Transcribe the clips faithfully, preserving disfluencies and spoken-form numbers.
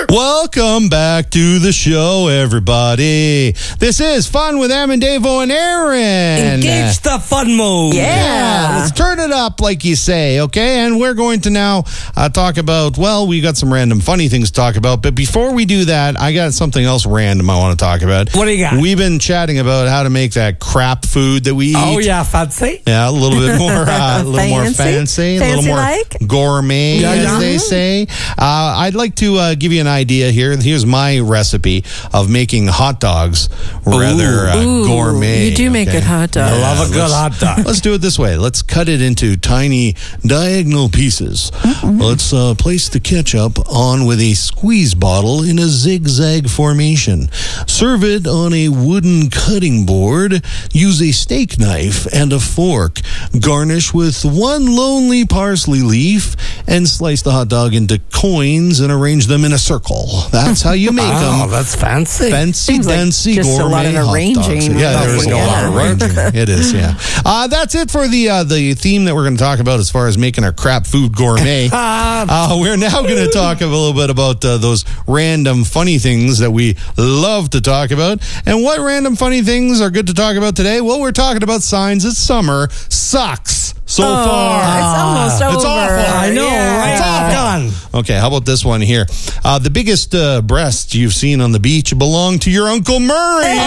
Welcome back to the show, everybody. This is Fun with Em and Davo and Aaron. Engage the fun mode. Yeah. yeah. Let's turn it up, like you say, okay? And we're going to now uh, talk about, well, we got some random funny things to talk about. But before we do that, I got something else random I want to talk about. What do you got? We've been chatting about how to make that crap food that we eat. Oh, yeah, fancy. Yeah, a little bit more, uh, a little fancy. more fancy, a little more like? gourmet, yeah, as yeah. they say. Uh, I'd like to uh, give you an idea here. Here's my recipe of making hot dogs, rather uh, Ooh, gourmet. you do make okay? good hot dogs. I love a good let's- hot dog. Let's do it this way. Let's cut it into tiny diagonal pieces. Mm-hmm. Let's uh, place the ketchup on with a squeeze bottle in a zigzag formation. Serve it on a wooden cutting board. Use a steak knife and a fork. Garnish with one lonely parsley leaf and slice the hot dog into coins and arrange them in a circle. That's how you make Oh, them. that's fancy. Fancy, Seems like dancy, just a gourmet lot of hot arranging. dogs. Yeah, Oh, there's a yeah. lot of arranging. It is, yeah. Uh, that's it for the uh, the theme that we're going to talk about as far as making our crap food gourmet. Uh, we're now going to talk a little bit about uh, those random funny things that we love to talk about. And what random funny things are good to talk about today? Well, we're talking about signs that summer sucks so Oh, far. it's almost It's over. awful. I know, Yeah. right? It's awful. Done. Okay, how about this one here? Uh, the biggest uh, breasts you've seen on the beach belong to your Uncle Murray.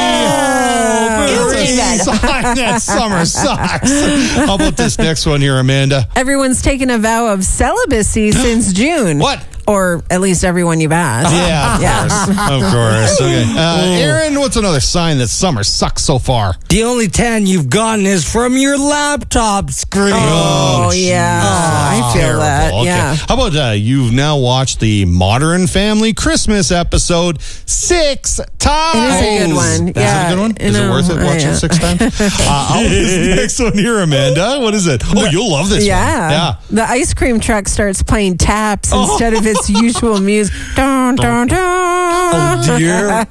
Oh, It's a Murray. sign that summer sucks. How about this next one here, Amanda? Everyone's taken a vow of celibacy since June. What? Or at least everyone you've asked. Yeah, of Yeah. course. Of course. Okay. Uh, Aaron, what's another sign that summer sucks so far? The only tan you've gotten is from your laptop screen. Oh, Oh, yeah. geez. I feel Terrible. that. Okay. Yeah. How about uh, you've now watched the Modern Family Christmas episode six times? It is a good one. Is Yeah. it a good one? You Is it know, worth it uh, watching yeah. six times? Uh, how about this next one here, Amanda? What is it? Oh, you'll love this Yeah. one. Yeah. The ice cream truck starts playing taps Oh. instead of its usual music. Dun, dun, dun. Oh, dear.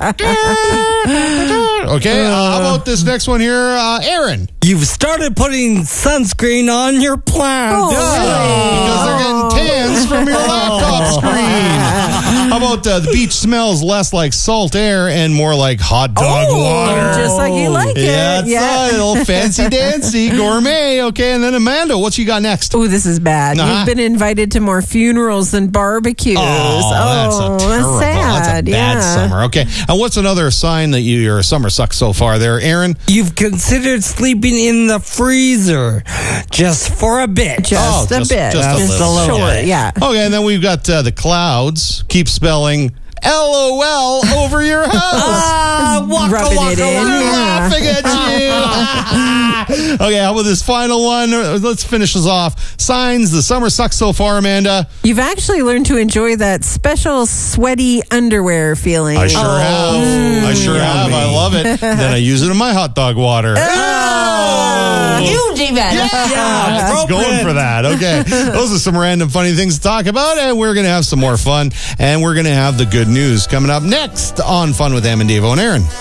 Okay, uh, how about this next one here, uh, Aaron? You've started putting sunscreen on your plants. Oh, Because they're getting tans from your laptop screen. How about uh, the beach smells less like salt air and more like hot dog Oh, water? just like you like it. Yeah, that's right. A little fancy dancy gourmet. Okay, and then Amanda, what you got next? Oh, this is bad. Uh-huh. You've been invited to more funerals than barbecues. Oh, that's a terrible. that's sad. That's a bad yeah. summer. Okay, and what's another sign that you, your summer sucks so far there, Aaron? You've considered sleeping in the freezer just for a bit. Just Oh, a just- bit. just a little. Short, Okay. yeah. Okay, and then we've got uh, the clouds. Keep spelling L O L over your house. Ah, waka, Rubbing waka, it in. waka. They're Yeah. laughing at you. Okay, how about this final one? Let's finish this off. Signs the summer sucks so far, Amanda. You've actually learned to enjoy that special sweaty underwear feeling. I sure have. I sure have. I love it. Then I use it in my hot dog water. Oh! You even. Yeah, Yeah, it's going appropriate. for that. Okay. Those are some random funny things to talk about, and we're going to have some more fun, and we're going to have the good news coming up next on Fun with Em and Davo and Aaron.